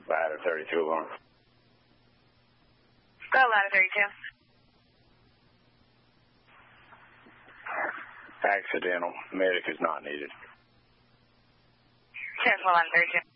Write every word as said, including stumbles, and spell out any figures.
Ladder thirty-two alarm. Go, ladder thirty-two. Accidental. Medic is not needed. ten four, ladder thirty-two.